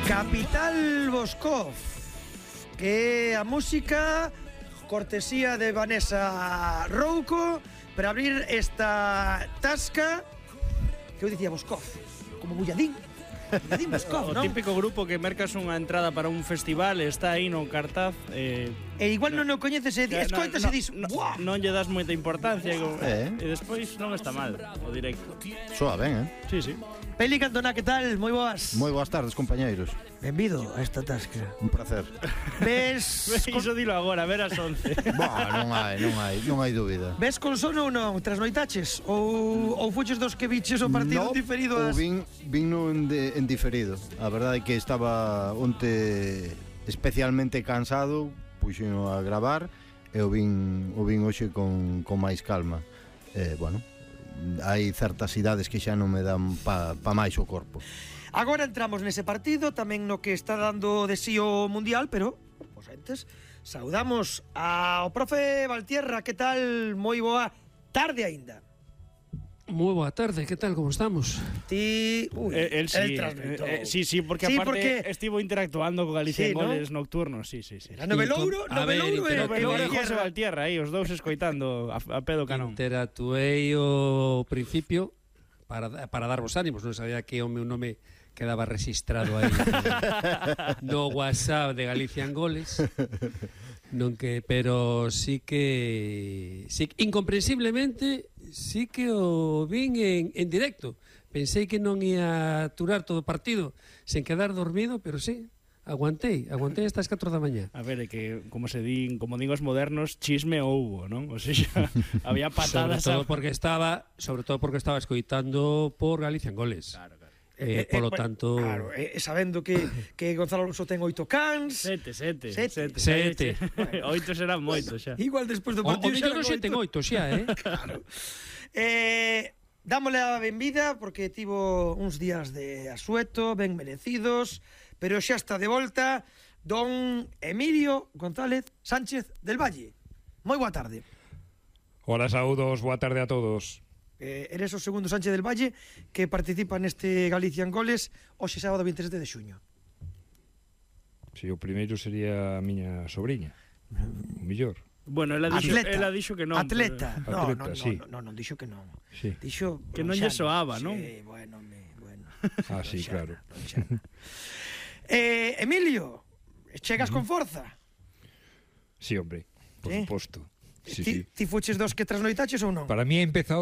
Capital Boscov, que a música cortesía de Vanessa Rouco para abrir esta tasca que eu dicía Boscov, como Bulladín. Boscov, o típico grupo que mercas unha entrada para un festival e está aí no cartaz e igual non o coñeces e escoitas e dis non lle das moita importancia e despois non está mal o directo. Soa ben, Sí, sí. Peli Cantona, que tal? Moi boas. Moi boas tardes, compañeiros. Benvido a esta tasca. Un placer. Ves Iso dilo agora, a ver as 11. Non hai dúbida. Ves con sono ou non? Trasnoitaches? Ou fuches dos que biches o partido diferido? Vin no en diferido. A verdade é que estaba onte especialmente cansado, puxeno a gravar e o vin hoxe con máis calma. Bueno, hai certas idades que xa non me dan pa máis o corpo. Agora entramos nese partido, tamén no que está dando de sí o Mundial, pero, os entes, saudamos ao profe Valtierra, que tal? Moi boa tarde aínda. Moi boa tarde, que tal, como estamos? Ti... El sí, sí, porque aparte estivo interactuando con Galicia en goles nocturnos, sí. Era Novelouro e José Valtierra aí, os dous escoitando a pedo canón. Interactuei ao principio para darvos ánimos, non sabía que o meu nome quedaba registrado aí no WhatsApp de Galicia en goles. Non que, pero sí que incomprensiblemente sí que o vin en directo. Pensei que non ia aturar todo o partido sen quedar dormido, pero sí, aguantei hasta as 4 da mañá. A ver, é que como din os modernos, chisme houbo, non? O sea, había patadas. Sobre todo porque estaba escoitando por Galicia en goles. Claro. Polo tanto... Claro, sabendo que Gonzalo Alonso ten 8 cans... 7. 8 serán moitos xa. Igual despois do partido xa ten 8 xa, Claro. Dámosle a benvida porque tivo uns días de asueto, ben merecidos, pero xa está de volta don Emilio González Sánchez del Valle. Moi boa tarde. Hola, saúdos, boa tarde a todos. Eres o segundo Sánchez del Valle que participa neste Galicia en goles hoxe sábado 27 de xuño. Si, o primeiro sería a miña sobrinha, o mellor. Bueno, ela dixo que non. Atleta. Sí. Non dixo que non. Sí. Dixo que non lle soaba, non? Sí, bueno. Ah, sí, claro. Emilio, chegas con forza? Sí, hombre, por suposto. Sí. Ti fuches dos que trasnoitaches ou non? Para mí ha empezado